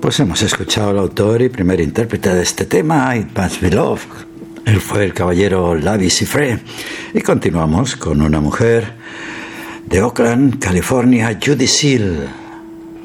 Pues hemos escuchado al autor y primer intérprete de este tema, It Must Be Love. Él fue el caballero Lavi Siffre. Y continuamos con una mujer de Oakland, California, Judy Seal.